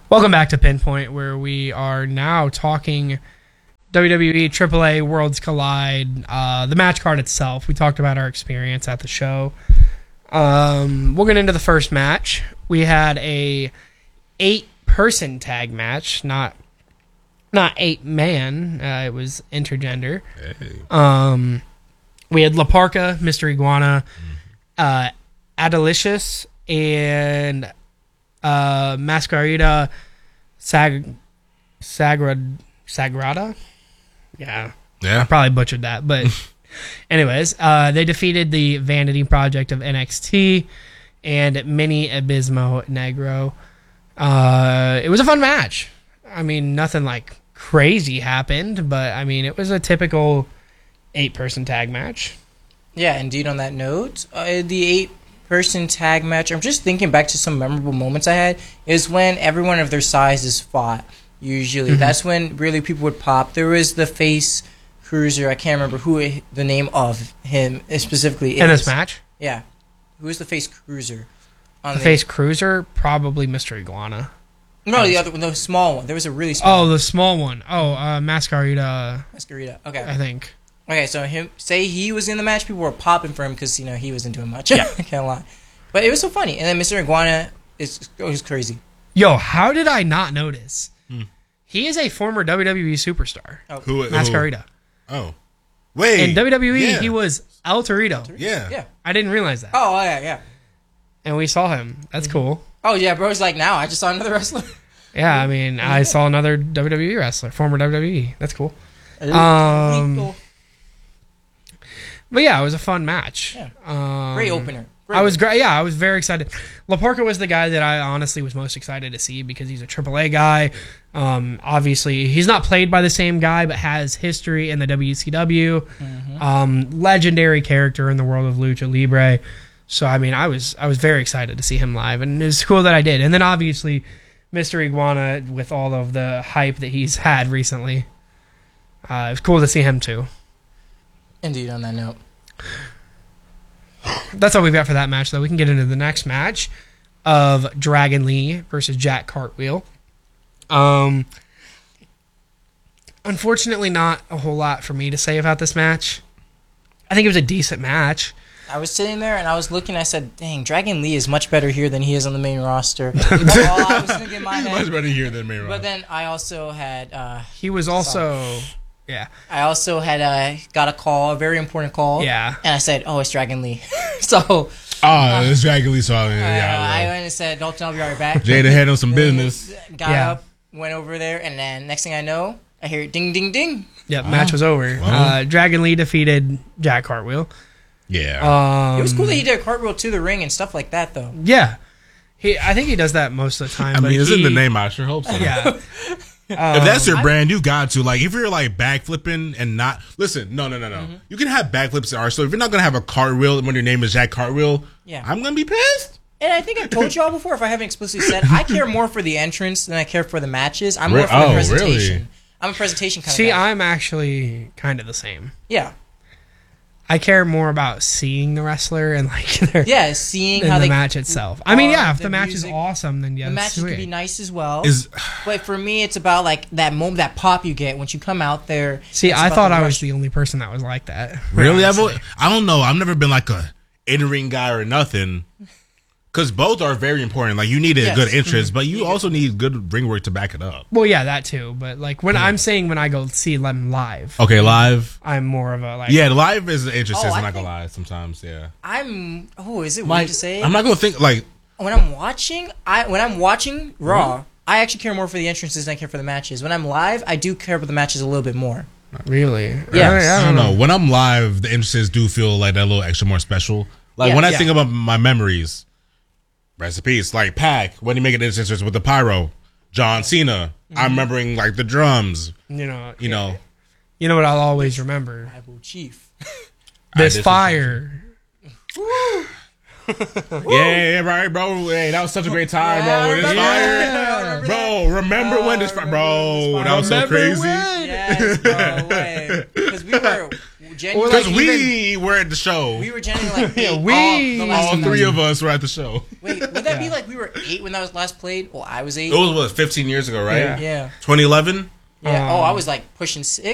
Welcome back to Pinpoint, where we are now talking WWE AAA Worlds Collide, the match card itself. We talked about our experience at the show. We'll get into the first match. We had a 8-person tag match, not 8-man. It was intergender. Hey. We had La Parka, Mr. Iguana, Adelicious, and Mascarita Sagrada. Yeah. Yeah. I probably butchered that, but anyways, they defeated the Vanity Project of NXT and Mini Abismo Negro. It was a fun match. I mean, nothing like crazy happened, but I mean, it was a typical 8-person tag match. Yeah, indeed. On that note, the 8-person tag match, I'm just thinking back to some memorable moments I had, is when everyone of their sizes fought, usually. That's when really people would pop. There was the face cruiser. I can't remember who the name of him specifically is. In this match? Yeah. Who is the face cruiser? The face cruiser? Probably Mr. Iguana. No, the other one, the small one. There was a really small one. Oh, the small one. Oh, Mascarita. Mascarita, okay. I think. Okay, so say he was in the match, people were popping for him because, he wasn't doing much. Yeah. I can't lie. But it was so funny. And then Mr. Iguana was crazy. Yo, how did I not notice? He is a former WWE superstar. Oh. Who? Mascarita. Oh. Wait. In WWE, he was El Torito. Yeah. I didn't realize that. Oh, yeah. And we saw him. That's cool. Oh, yeah, bro's like, now I just saw another wrestler. Yeah, I mean, I saw another WWE wrestler, former WWE. That's cool. But yeah, it was a fun match. Yeah. Great opener. I was great. Yeah, I was very excited. La Parka was the guy that I honestly was most excited to see because he's a AAA guy. Obviously, he's not played by the same guy, but has history in the WCW. Legendary character in the world of Lucha Libre. So I mean, I was very excited to see him live, and it's cool that I did. And then obviously, Mr. Iguana with all of the hype that he's had recently. It's cool to see him too. Indeed, on that note. That's all we've got for that match, though. We can get into the next match of Dragon Lee versus Jack Cartwheel. Unfortunately, not a whole lot for me to say about this match. I think it was a decent match. I was sitting there and I was looking. I said, "Dang, Dragon Lee is much better here than he is on the main roster." That's all I was thinking in my head. Much better here than main roster. But then I also had. He was also. Yeah. I also had got a call, a very important call. Yeah. And I said, "Oh, it's Dragon Lee." So. It's Dragon Lee. So I went and said, "Dalton, I'll be right back." Jada handled some business. Got up, went over there, and then next thing I know, I hear ding, ding, ding. Yep, match was over. Dragon Lee defeated Jack Cartwheel. Yeah. It was cool that he did a cartwheel to the ring and stuff like that, though. Yeah. I think he does that most of the time. I mean, it's in the name. I sure hope so. Yeah. If that's your brand, you got to. Like, if you're like backflipping and not listen, no. You can have backflips in Arsenal. If you're not gonna have a cartwheel when your name is Jack Cartwheel, I'm gonna be pissed. And I think I've told y'all before, if I haven't explicitly said, I care more for the entrance than I care for the matches. I'm more for the presentation. Really? I'm a presentation kind of guy. guy. I'm actually kind of the same. Yeah. I care more about seeing the wrestler and seeing how the they match itself. I mean, if the match is awesome, then the matches can be nice as well. But for me, it's about like that moment, that pop you get once you come out there. See, I thought I was the only person that was like that. Really, I don't know. I've never been like a in-ring guy or nothing. Because both are very important. Like, you need a good interest, but you also need good ring work to back it up. Well, yeah, that too. But, like, when I'm saying when I go see them live. Okay, live. I'm more of a, like... Yeah, live is interesting. I'm not going to lie sometimes, yeah. Is it weird to say? I'm not going to think, like... When I'm watching Raw, I actually care more for the entrances than I care for the matches. When I'm live, I do care about the matches a little bit more. Really? Yeah. I don't know. When I'm live, the entrances do feel like that little extra more special. Like, when I think about my memories... Recipes like Pac when he make an entrance with the pyro, John Cena. I'm remembering like the drums. You know what I'll always remember. Tribal Chief. This fire. Yeah, right, bro. Hey, that was such a great time, bro. This fire, bro. Remember when this fire, bro? That was so crazy. Yes, bro. Because we were genuinely, Because we were at the show. we were genuinely like 8. All 3 of us were at the show. Wait, would that be like we were 8 when that was last played? Well, I was 8. It was, what, 15 years ago, right? Yeah. 2011? Yeah. I was like pushing 6.